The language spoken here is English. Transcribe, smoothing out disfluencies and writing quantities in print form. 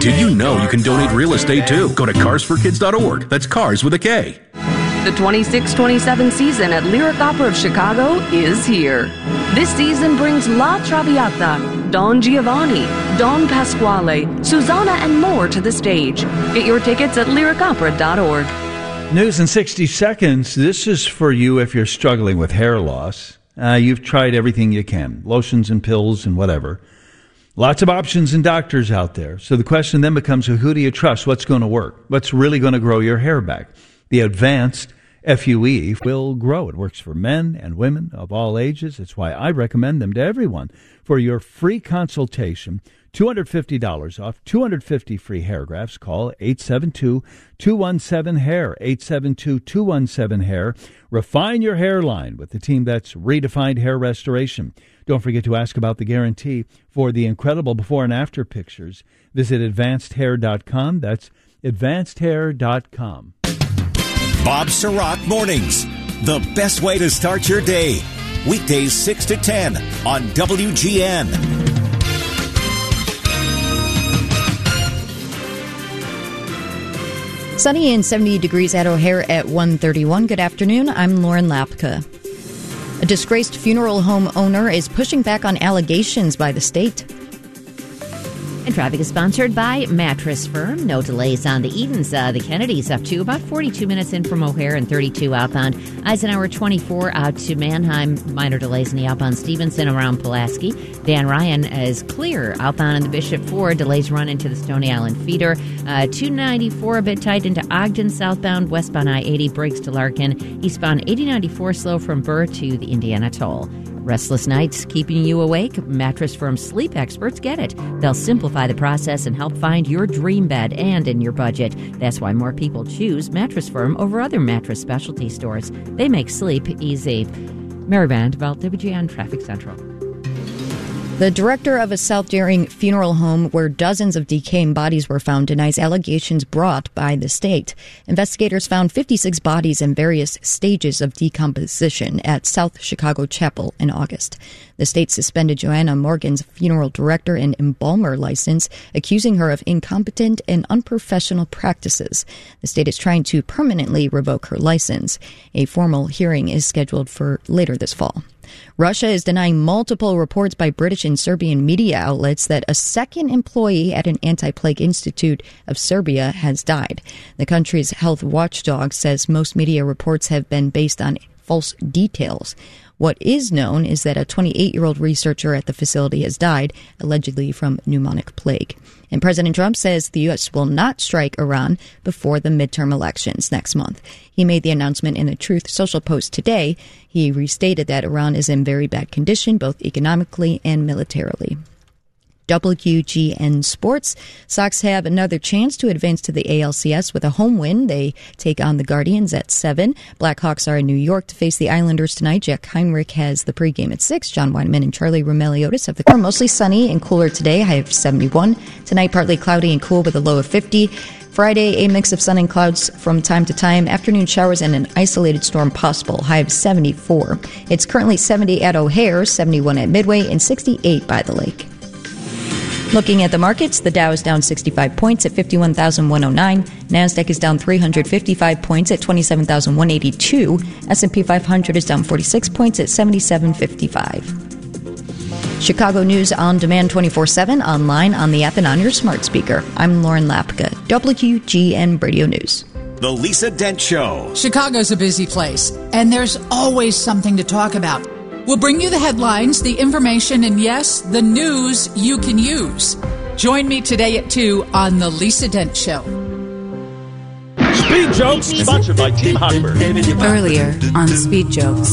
Did you know you can donate real estate too? Go to carsforkids.org. That's cars with a K. The 26-27 season at Lyric Opera of Chicago is here. This season brings La Traviata, Don Giovanni, Don Pasquale, Susanna, and more to the stage. Get your tickets at lyricopera.org. News in 60 seconds. This is for you if you're struggling with hair loss. You've tried everything you can, lotions and pills and whatever. Lots of options and doctors out there. So the question then becomes, who do you trust? What's going to work? What's really going to grow your hair back? The Advanced FUE will grow. It works for men and women of all ages. It's why I recommend them to everyone. For your free consultation, $250 off, 250 free hair grafts. Call 872-217-HAIR, 872-217-HAIR. Refine your hairline with the team that's redefined hair restoration. Don't forget to ask about the guarantee for the incredible before and after pictures. Visit advancedhair.com. That's advancedhair.com. Bob Surratt Mornings, the best way to start your day. Weekdays 6 to 10 on WGN. Sunny and 70 degrees at O'Hare at 1:31. Good afternoon. I'm Lauren Lapka. A disgraced funeral home owner is pushing back on allegations by the state. And traffic is sponsored by Mattress Firm. No delays on the Edens. The Kennedys up to about 42 minutes in from O'Hare and 32 outbound. Eisenhower 24 out to Mannheim. Minor delays in the outbound Stevenson around Pulaski. Dan Ryan is clear outbound in the Bishop 4. Delays run into the Stony Island feeder. 294 a bit tight into Ogden southbound. Westbound I-80 breaks to Larkin. Eastbound 8094 slow from Burr to the Indiana Toll. Restless nights keeping you awake? Mattress Firm sleep experts get it. They'll simplify the process and help find your dream bed and in your budget. That's why more people choose Mattress Firm over other mattress specialty stores. They make sleep easy. Mary Vanderbilt, WGN Traffic Central. The director of a South Deering funeral home where dozens of decaying bodies were found denies allegations brought by the state. Investigators found 56 bodies in various stages of decomposition at South Chicago Chapel in August. The state suspended Joanna Morgan's funeral director and embalmer license, accusing her of incompetent and unprofessional practices. The state is trying to permanently revoke her license. A formal hearing is scheduled for later this fall. Russia is denying multiple reports by British and Serbian media outlets that a second employee at an anti-plague institute of Serbia has died. The country's health watchdog says most media reports have been based on false details. What is known is that a 28-year-old researcher at the facility has died, allegedly from pneumonic plague. And President Trump says the U.S. will not strike Iran before the midterm elections next month. He made the announcement in a Truth Social post today. He restated that Iran is in very bad condition, both economically and militarily. WGN Sports. Sox have another chance to advance to the ALCS with a home win. They take on the Guardians at 7. Blackhawks are in New York to face the Islanders tonight. Jack Heinrich has the pregame at 6. John Weinman and Charlie Romeliotis have the car. Mostly sunny and cooler today. High of 71. Tonight, partly cloudy and cool with a low of 50. Friday, a mix of sun and clouds from time to time. Afternoon showers and an isolated storm possible. High of 74. It's currently 70 at O'Hare, 71 at Midway, and 68 by the lake. Looking at the markets, the Dow is down 65 points at 51,109. NASDAQ is down 355 points at 27,182. S&P 500 is down 46 points at 7755. Chicago News on demand 24/7, online, on the app, and on your smart speaker. I'm Lauren Lapka, WGN Radio News. The Lisa Dent Show. Chicago's a busy place, and there's always something to talk about. We'll bring you the headlines, the information, and yes, the news you can use. Join me today at 2 on The Lisa Dent Show. Speed Jokes, sponsored by Team Hochberg. Earlier on Speed Jokes.